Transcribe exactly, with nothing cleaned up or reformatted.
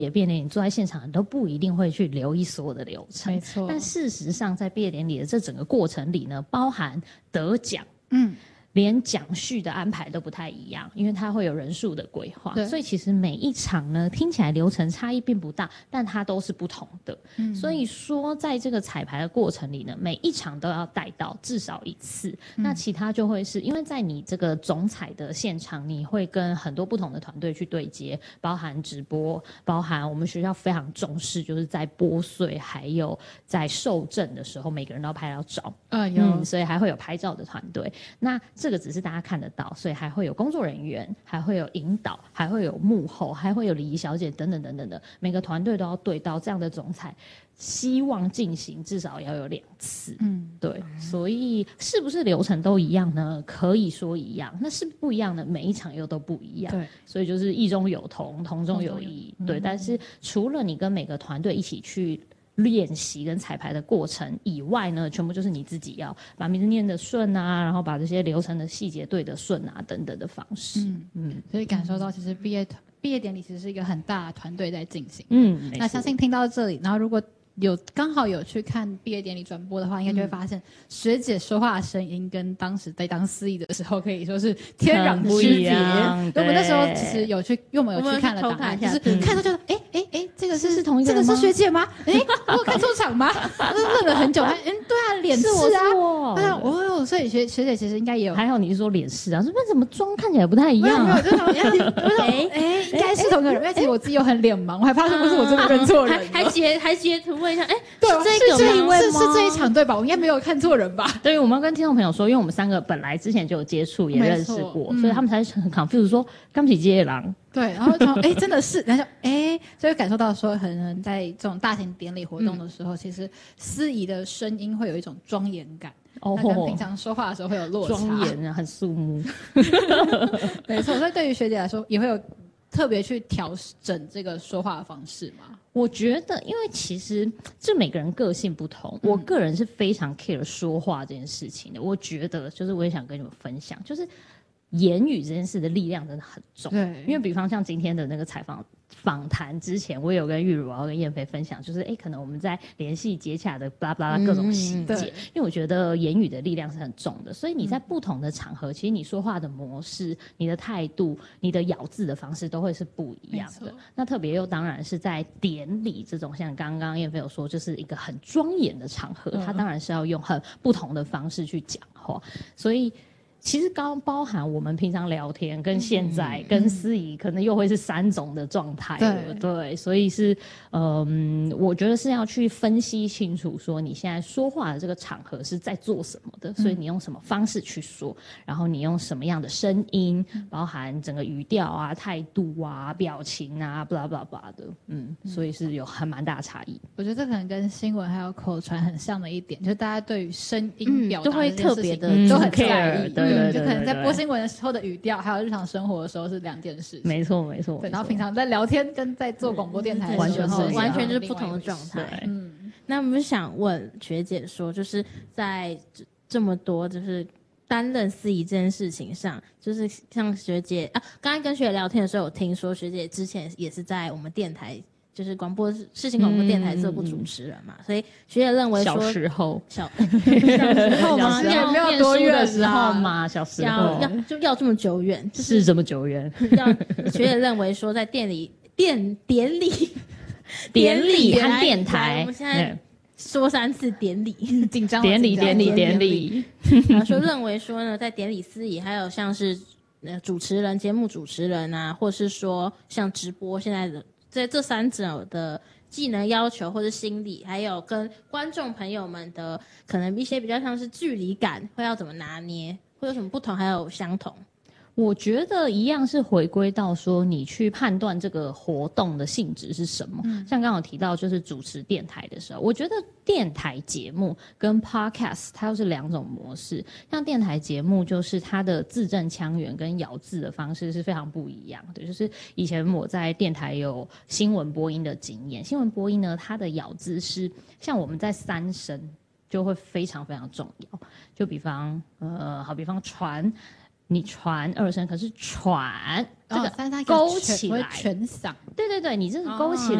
业毕业典礼坐在现场都不一定会去留意所有的流程， 没错。 但事实上，在毕业典礼的这整个过程里呢，包含得奖， 嗯。 连讲序的安排都不太一样，因为它会有人数的规划，所以其实每一场呢听起来流程差异并不大，但它都是不同的。嗯、所以说在这个彩排的过程里呢，每一场都要带到至少一次。嗯、那其他就会是因为在你这个总彩的现场，你会跟很多不同的团队去对接，包含直播，包含我们学校非常重视，就是在拨穗还有在受证的时候，每个人都要拍到照。 啊、有、 嗯，所以还会有拍照的团队。那这个只是大家看得到，所以还会有工作人员，还会有引导，还会有幕后，还会有礼仪小姐等等等等的，每个团队都要对到这样的总彩，希望进行至少要有两次。嗯，对，所以是不是流程都一样呢？可以说一样，那是不一样的，每一场又都不一样。 对， 所以就是异中有同，同中有异。对，嗯、但是除了你跟每个团队一起去练习跟彩排的过程以外呢，全部就是你自己要把名字念得顺啊，然后把这些流程的细节对得顺啊，等等的方式。嗯嗯，所以感受到其实毕业毕业典礼其实是一个很大的团队在进行。 嗯， 那相信听到这里，然后如果有刚好有去看毕业典礼转播的话，应该就会发现、嗯、学姐说话的声音跟当时在当司仪的时候可以说是天壤之别。我们那时候其实有去，因为我们有去看了档案，就是看到就哎哎哎，这个是是同一个人吗？ 这个是学姐吗？哎，我有看错场吗？愣了很久，哎，对啊，脸是啊， 对啊，哦，所以学学姐其实应该也有。 还好你是说脸是啊，这边怎么妆看起来不太一样、啊？ 没有没有，就想哎哎，应该是同一个人，因为其实我自己又很脸盲，我还怕是不是我真的认错人， 还截还截图问一下，哎， 对， 是这一位吗？是这一场对吧？我应该没有看错人吧？ 对，我们要跟听众朋友说，因为我们三个本来之前就有接触，也认识过，嗯、所以他们才很 confused 说刚起接狼。 对，然后然后哎，真的是，然后哎，就会感受到说，可能在这种大型典礼活动的时候，嗯、其实司仪的声音会有一种庄严感。哦，跟平常说话的时候会有落差， 庄严啊，很肃穆。 没错，所以对于学姐来说，也会有特别去调整这个说话的方式吗？ 我觉得，因为其实这每个人个性不同，嗯、我个人是非常 care 说话这件事情的。我觉得，就是我也想跟你们分享，就是言语这件事的力量真的很重。 对， 因为比方像今天的那个采访访谈之前，我有跟玉如我要跟燕飞分享，就是哎，可能我们在联系接洽的巴拉巴拉各种细节、嗯，因为我觉得言语的力量是很重的，所以你在不同的场合，嗯、其实你说话的模式、你的态度、你的咬字的方式都会是不一样的。那特别又当然是在典礼这种，像刚刚燕飞有说，就是一个很庄严的场合，它、嗯、当然是要用很不同的方式去讲话，所以。其实刚包含我们平常聊天跟现在、嗯、跟司仪可能又会是三种的状态了， 对, 对，所以是嗯，我觉得是要去分析清楚说你现在说话的这个场合是在做什么的，所以你用什么方式去说，然后你用什么样的声音，包含整个语调啊、态度啊、表情啊 blah blah blah 的，嗯，所以是有很蛮大差异。 我觉得这可能跟新闻还有口传很像的一点，就是大家对于声音表达、 嗯、都会特别的都很在意， 对。对对对对对， 就可能在播新闻的时候的语调，还有日常生活的时候是两件事情。 没错没错。 对，然后平常在聊天跟在做广播电台的时候， 完全就是不同的状态。嗯，那我们想问学姐说，就是在这么多就是担任司仪这件事情上，就是像学姐啊，刚才跟学姐聊天的时候，有听说学姐之前也是在我们电台。就是广播世新广播电台做过主持人嘛，嗯、所以学姐认为说小时候小小时候吗？ 也没有多远的时候嘛，小时候要要就要这么久远， 就是、是这么久远。 要学姐认为说在店里电典礼典礼和电台， 我们现在说三次典礼， 紧张典礼典礼典礼， 然后说认为说呢，在典礼司仪还有像是呃主持人、节目主持人啊，或是说像直播现在的。在这三者的技能要求或是心理，还有跟观众朋友们的可能一些比较像是距离感，会要怎么拿捏，会有什么不同还有相同？ 我觉得一样是回归到说你去判断这个活动的性质是什么、嗯、像刚刚有提到就是主持电台的时候，我觉得电台节目跟 podcast 它又是两种模式。像电台节目就是它的字正腔圆跟咬字的方式是非常不一样的，就是以前我在电台有新闻播音的经验，新闻播音呢它的咬字是像我们在三声就会非常非常重要，就比方呃好比方传你传二声，可是喘这个哦、 勾起来， 全嗓。 对对对，你这个勾起来。